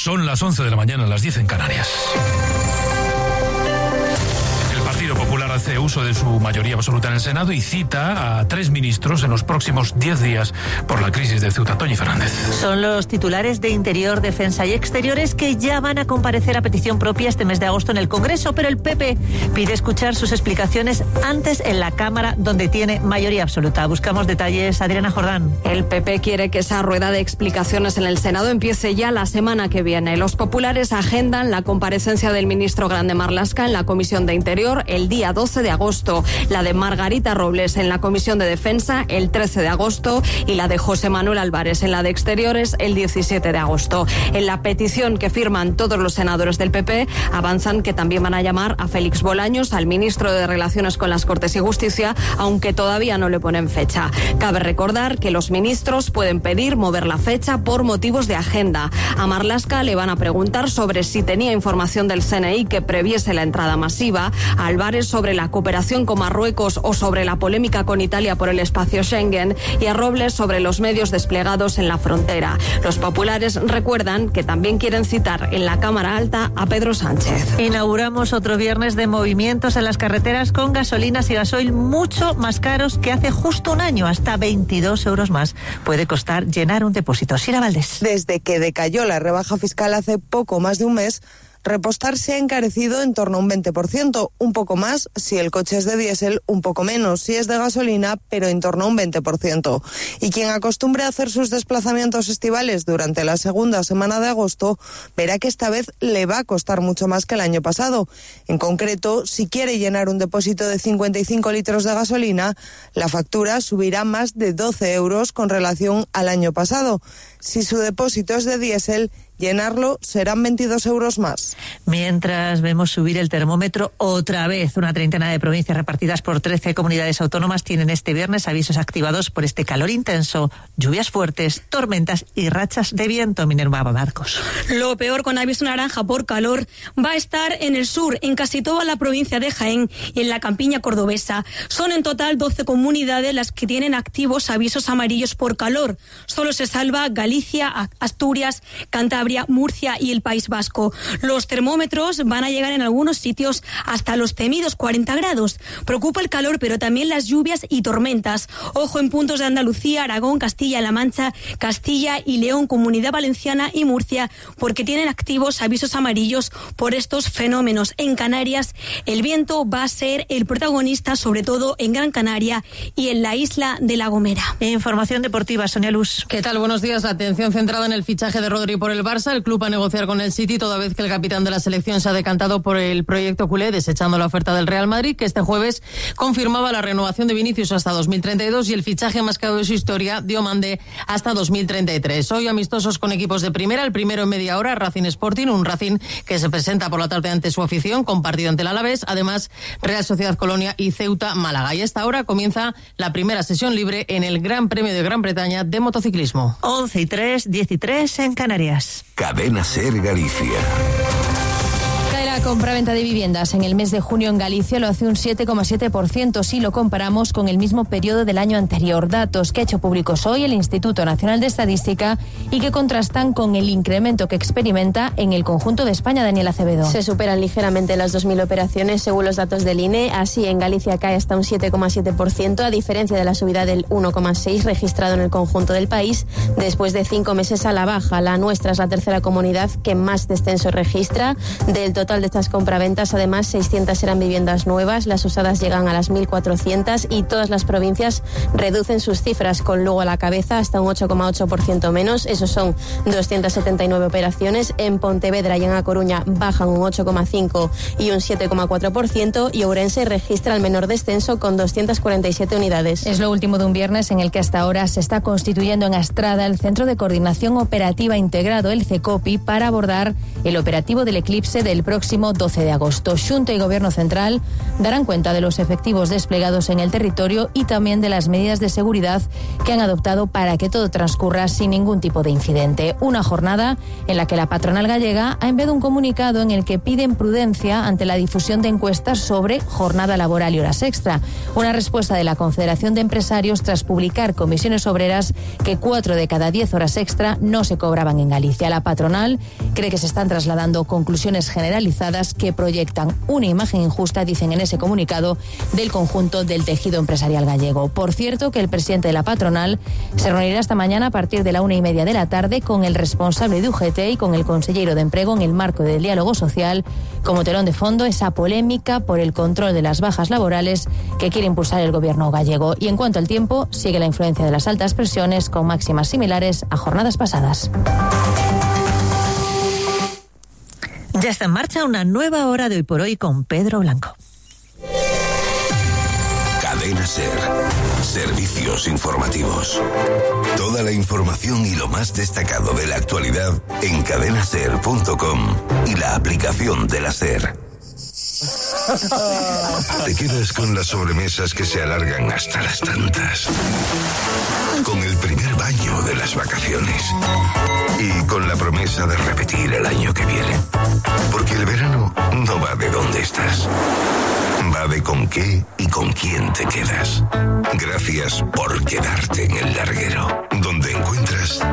Son las 11 de la mañana, las 10 en Canarias. El Partido Popular hace uso de su mayoría absoluta en el Senado y cita a 3 ministros en los próximos 10 días por la crisis de Ceuta. Toñi Fernández. Son los titulares de Interior, Defensa y Exteriores que ya van a comparecer a petición propia este mes de agosto en el Congreso, pero el PP pide escuchar sus explicaciones antes en la Cámara, donde tiene mayoría absoluta. Buscamos detalles, Adriana Jordán. El PP quiere que esa rueda de explicaciones en el Senado empiece ya la semana que viene. Los populares agendan la comparecencia del ministro Grande Marlaska en la Comisión de Interior el día 12 de agosto, la de Margarita Robles en la Comisión de Defensa el 13 de agosto y la de José Manuel Álvarez en la de Exteriores el 17 de agosto. En la petición que firman todos los senadores del PP avanzan que también van a llamar a Félix Bolaños, al ministro de Relaciones con las Cortes y Justicia, aunque todavía no le ponen fecha. Cabe recordar que los ministros pueden pedir mover la fecha por motivos de agenda. A Marlaska le van a preguntar sobre si tenía información del CNI que previese la entrada masiva, a Álvarez sobre la cooperación con Marruecos o sobre la polémica con Italia por el espacio Schengen y a Robles sobre los medios desplegados en la frontera. Los populares recuerdan que también quieren citar en la Cámara Alta a Pedro Sánchez. Inauguramos otro viernes de movimientos en las carreteras con gasolinas y gasoil mucho más caros que hace justo un año, hasta 22 euros más. Puede costar llenar un depósito. Sira Valdés. Desde que decayó la rebaja fiscal hace poco más de un mes, repostar se ha encarecido en torno a un 20%, un poco más si el coche es de diésel, un poco menos si es de gasolina, pero en torno a un 20%. Y quien acostumbre a hacer sus desplazamientos estivales durante la segunda semana de agosto, verá que esta vez le va a costar mucho más que el año pasado. En concreto, si quiere llenar un depósito de 55 litros de gasolina, la factura subirá más de 12 euros con relación al año pasado. Si su depósito es de diésel, llenarlo serán 22 euros más. Mientras vemos subir el termómetro otra vez, una treintena de provincias repartidas por 13 comunidades autónomas tienen este viernes avisos activados por este calor intenso, lluvias fuertes, tormentas y rachas de viento. Minerva Marcos. Lo peor, con aviso naranja por calor, va a estar en el sur, en casi toda la provincia de Jaén y en la campiña cordobesa. Son en total 12 comunidades las que tienen activos avisos amarillos por calor. Solo se salva Galicia, Asturias, Cantabria, Murcia y el País Vasco. Los termómetros van a llegar en algunos sitios hasta los temidos 40 grados. Preocupa el calor, pero también las lluvias y tormentas. Ojo en puntos de Andalucía, Aragón, Castilla-La Mancha, Castilla y León, Comunidad Valenciana y Murcia, porque tienen activos avisos amarillos por estos fenómenos. En Canarias, el viento va a ser el protagonista, sobre todo en Gran Canaria y en la isla de La Gomera. Información deportiva, Sonia Luz. ¿Qué tal? Buenos días. La atención centrada en el fichaje de Rodri por el Barça. El club va a negociar con el City, toda vez que el capitán de la selección se ha decantado por el proyecto culé, desechando la oferta del Real Madrid, que este jueves confirmaba la renovación de Vinicius hasta 2032 y el fichaje más caro de su historia, Diomande, hasta 2033. Hoy amistosos con equipos de primera, el primero en media hora, Racing Sporting, un Racing que se presenta por la tarde ante su afición, con partido ante el Alavés, además Real Sociedad Colonia y Ceuta Málaga. Y a esta hora comienza la primera sesión libre en el Gran Premio de Gran Bretaña de motociclismo. 11:03, 13:03 en Canarias. Cadena Ser Galicia. La compraventa de viviendas en el mes de junio en Galicia lo hace un 7,7% si lo comparamos con el mismo periodo del año anterior. Datos que ha hecho públicos hoy el Instituto Nacional de Estadística y que contrastan con el incremento que experimenta en el conjunto de España. Daniel Acevedo. Se superan ligeramente las 2.000 operaciones según los datos del INE. Así, en Galicia cae hasta un 7,7%, a diferencia de la subida del 1,6% registrado en el conjunto del país, después de 5 meses a la baja. La nuestra es la tercera comunidad que más descenso registra. Del total de estas compraventas, además, 600 eran viviendas nuevas, las usadas llegan a las 1.400 y todas las provincias reducen sus cifras, con Lugo a la cabeza hasta un 8,8% menos. Esos son 279 operaciones. En Pontevedra y en A Coruña bajan un 8,5% y un 7,4%, y Ourense registra el menor descenso con 247 unidades. Es lo último de un viernes en el que hasta ahora se está constituyendo en Astrada el Centro de Coordinación Operativa Integrado, el CECOPI, para abordar el operativo del eclipse del próximo próximo 12 de agosto. Xunta y Gobierno Central darán cuenta de los efectivos desplegados en el territorio y también de las medidas de seguridad que han adoptado para que todo transcurra sin ningún tipo de incidente. Una jornada en la que la patronal gallega ha enviado un comunicado en el que piden prudencia ante la difusión de encuestas sobre jornada laboral y horas extra. Una respuesta de la Confederación de Empresarios tras publicar Comisiones Obreras que 4 de cada 10 horas extra no se cobraban en Galicia. La patronal cree que se están trasladando conclusiones generalizadas que proyectan una imagen injusta, dicen en ese comunicado, del conjunto del tejido empresarial gallego. Por cierto, que el presidente de la patronal se reunirá esta mañana a partir de la 1:30 de la tarde con el responsable de UGT y con el consellero de Emprego en el marco del diálogo social, como telón de fondo esa polémica por el control de las bajas laborales que quiere impulsar el gobierno gallego. Y en cuanto al tiempo, sigue la influencia de las altas presiones con máximas similares a jornadas pasadas. Ya está en marcha una nueva hora de Hoy por Hoy con Pedro Blanco. Cadena SER. Servicios informativos. Toda la información y lo más destacado de la actualidad en cadenaser.com y la aplicación de la SER. Te quedas con las sobremesas que se alargan hasta las tantas. Con el primer baño de las vacaciones. Y con la promesa de repetir el año que viene. Porque el verano no va de dónde estás. Va de con qué y con quién te quedas. Gracias por quedarte en el larguero, donde encuentras